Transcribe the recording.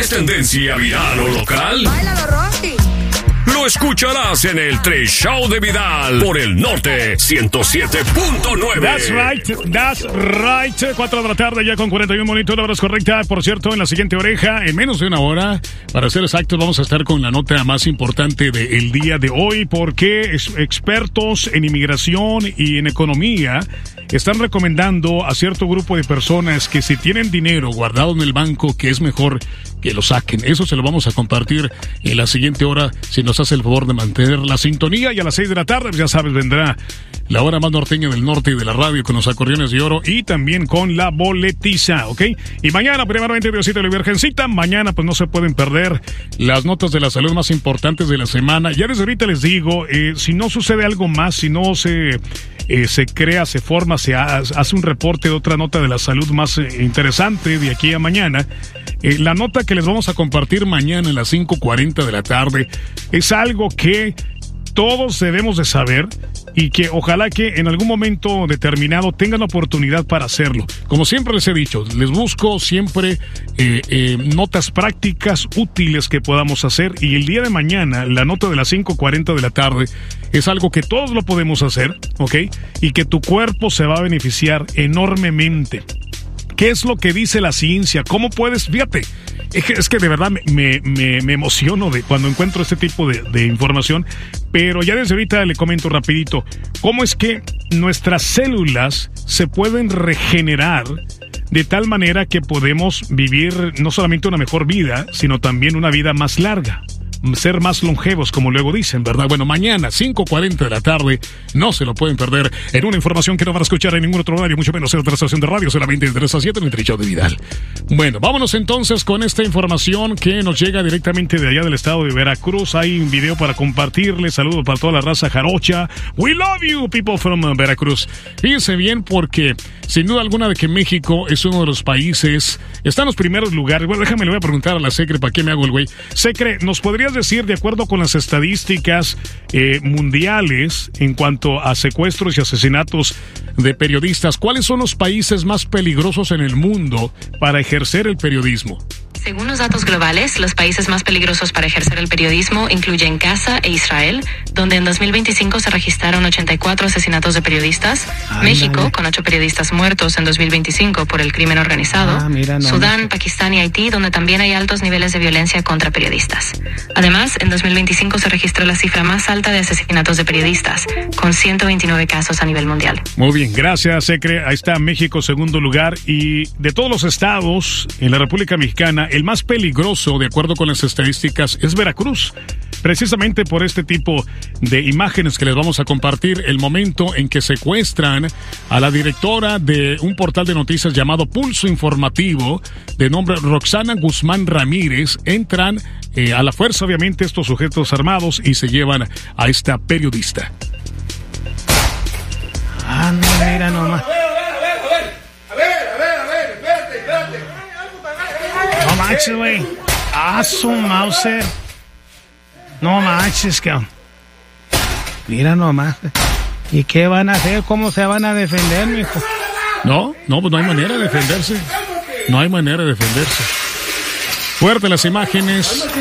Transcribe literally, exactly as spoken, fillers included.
es tendencia viral o local, ¡Báilalo, Rocky! lo escucharás en el Tres Show de Vidal por el Norte ciento siete punto nueve. That's right, that's right. cuatro de la tarde ya con cuarenta y uno minutos, la hora es correcta. Por cierto, en la siguiente oreja, en menos de una hora, para ser exactos, vamos a estar con la nota más importante del día de hoy, porque expertos en inmigración y en economía están recomendando a cierto grupo de personas que si tienen dinero guardado en el banco, que es mejor que lo saquen. Eso se lo vamos a compartir en la siguiente hora, si nos hace el favor de mantener la sintonía. Y a las seis de la tarde, ya sabes, vendrá la hora más norteña del norte y de la radio con los acordeones de oro y también con la boletiza, ¿ok? Y mañana, primeramente, Diosito y la Virgencita, mañana pues no se pueden perder las notas de la salud más importantes de la semana. Ya desde ahorita les digo, eh, si no sucede algo más, si no se, eh, se crea, se forma, se ha, hace un reporte de otra nota de la salud más eh, interesante de aquí a mañana, eh, la nota que les vamos a compartir mañana a las cinco cuarenta de la tarde es algo que todos debemos de saber y que ojalá que en algún momento determinado tengan la oportunidad para hacerlo. Como siempre les he dicho, les busco siempre eh, eh, notas prácticas útiles que podamos hacer, y el día de mañana la nota de las cinco cuarenta de la tarde es algo que todos lo podemos hacer, ¿ok? Y que tu cuerpo se va a beneficiar enormemente. ¿Qué es lo que dice la ciencia? ¿Cómo puedes? Fíjate, es que, es que de verdad me, me, me emociono de cuando encuentro este tipo de, de información, pero ya desde ahorita le comento rapidito, ¿cómo es que nuestras células se pueden regenerar de tal manera que podemos vivir no solamente una mejor vida, sino también una vida más larga? Ser más longevos, como luego dicen, ¿verdad? Bueno, mañana, cinco cuarenta de la tarde, no se lo pueden perder, en una información que no van a escuchar en ningún otro horario, mucho menos en otra estación de radio, solamente de tres a siete en el Tres Show de Vidal. Bueno, vámonos entonces con esta información que nos llega directamente de allá del estado de Veracruz. Hay un video para compartirles. Saludos para toda la raza jarocha. We love you, people from Veracruz. Fíjense bien, porque sin duda alguna de que México es uno de los países, está en los primeros lugares. Bueno, déjame, le voy a preguntar a la Secre, ¿para qué me hago el güey? Secre, ¿nos podrías decir, de acuerdo con las estadísticas eh, mundiales en cuanto a secuestros y asesinatos de periodistas, cuáles son los países más peligrosos en el mundo para ejercer el periodismo? Según los datos globales, los países más peligrosos para ejercer el periodismo incluyen Gaza e Israel, donde en dos mil veinticinco se registraron ochenta y cuatro asesinatos de periodistas, Ándale. México, con ocho periodistas muertos en dos mil veinticinco por el crimen organizado, ah, mira, no, Sudán, no. Pakistán y Haití, donde también hay altos niveles de violencia contra periodistas. Además, en dos mil veinticinco se registró la cifra más alta de asesinatos de periodistas, con ciento veintinueve casos a nivel mundial. Muy bien, gracias, Secre. Ahí está México, segundo lugar, y de todos los estados en la República Mexicana, el más peligroso, de acuerdo con las estadísticas, es Veracruz. Precisamente por este tipo de imágenes que les vamos a compartir, el momento en que secuestran a la directora de un portal de noticias llamado Pulso Informativo, de nombre Roxana Guzmán Ramírez, entran eh, a la fuerza, obviamente, estos sujetos armados y se llevan a esta periodista. Ah, no, mira nomás. No manches, güey. Ah, su Mauser. No manches, cabrón. Mira nomás. ¿Y qué van a hacer? ¿Cómo se van a defender, mijo? No, no, pues no hay manera de defenderse. No hay manera de defenderse. Fuerte las imágenes.